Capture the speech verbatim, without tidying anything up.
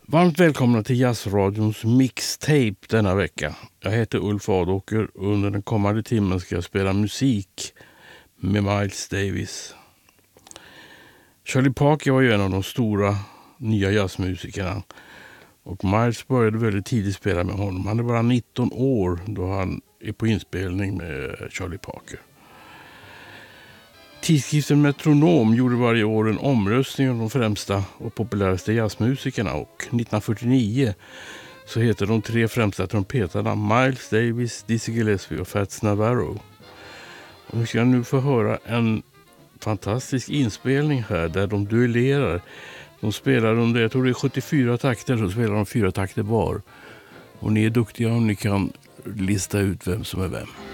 Varmt välkomna till Jazzradions mixtape denna vecka. Jag heter Ulf Adåker och under den kommande timmen ska jag spela musik med Miles Davis. Charlie Parker var ju en av de stora nya jazzmusikerna och Miles började väldigt tidigt spela med honom. Han är bara nitton år då han är på inspelning med Charlie Parker. Tidskriften Metronom gjorde varje år en omröstning om de främsta och populäraste jazzmusikerna och nittonhundrafyrtionio så heter de tre främsta trumpetarna Miles Davis, Dizzy Gillespie och Fats Navarro. Och nu ska jag nu få höra en fantastisk inspelning här där de duellerar. De spelar under, jag tror det är sjuttiofyra takter, så spelar de fyra takter var. Och ni är duktiga om ni kan lista ut vem som är vem.